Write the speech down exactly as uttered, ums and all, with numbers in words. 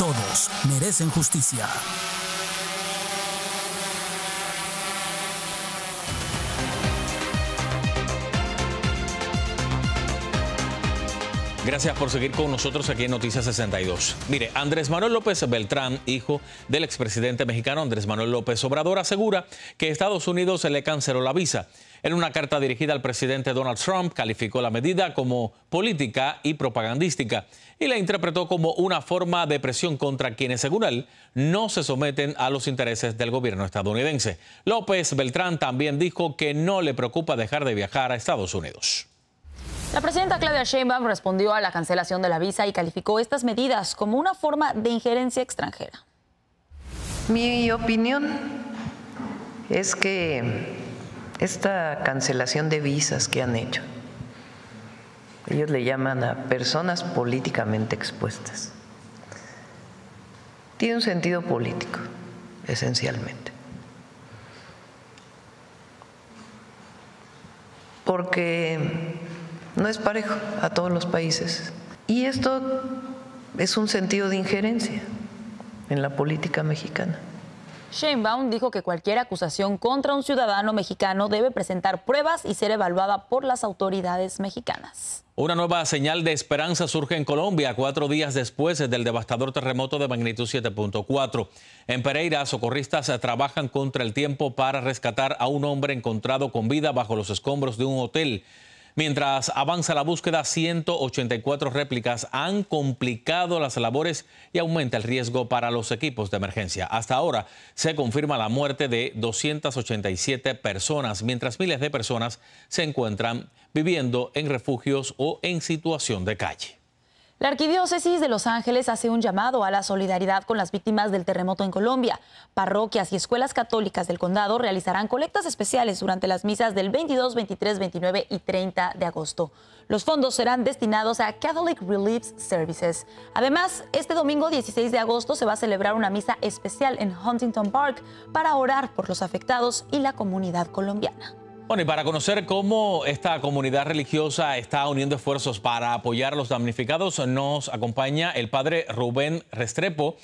Todos merecen justicia. Gracias por seguir con nosotros aquí en Noticias sesenta y dos. Mire, Andrés Manuel López Beltrán, hijo del expresidente mexicano Andrés Manuel López Obrador, asegura que Estados Unidos le canceló la visa. En una carta dirigida al presidente Donald Trump, calificó la medida como política y propagandística y la interpretó como una forma de presión contra quienes, según él, no se someten a los intereses del gobierno estadounidense. López Beltrán también dijo que no le preocupa dejar de viajar a Estados Unidos. La presidenta Claudia Sheinbaum respondió a la cancelación de la visa y calificó estas medidas como una forma de injerencia extranjera. Mi opinión es que esta cancelación de visas que han hecho, ellos le llaman a personas políticamente expuestas, tiene un sentido político, esencialmente. Porque no es parejo a todos los países. Y esto es un sentido de injerencia en la política mexicana. Sheinbaum dijo que cualquier acusación contra un ciudadano mexicano debe presentar pruebas y ser evaluada por las autoridades mexicanas. Una nueva señal de esperanza surge en Colombia cuatro días después del devastador terremoto de magnitud siete punto cuatro. En Pereira, socorristas trabajan contra el tiempo para rescatar a un hombre encontrado con vida bajo los escombros de un hotel. Mientras avanza la búsqueda, ciento ochenta y cuatro réplicas han complicado las labores y aumenta el riesgo para los equipos de emergencia. Hasta ahora se confirma la muerte de doscientas ochenta y siete personas, mientras miles de personas se encuentran viviendo en refugios o en situación de calle. La Arquidiócesis de Los Ángeles hace un llamado a la solidaridad con las víctimas del terremoto en Colombia. Parroquias y escuelas católicas del condado realizarán colectas especiales durante las misas del veintidós, veintitrés, veintinueve y treinta de agosto. Los fondos serán destinados a Catholic Relief Services. Además, este domingo dieciséis de agosto se va a celebrar una misa especial en Huntington Park para orar por los afectados y la comunidad colombiana. Bueno, y para conocer cómo esta comunidad religiosa está uniendo esfuerzos para apoyar a los damnificados, nos acompaña el padre Rubén Restrepo.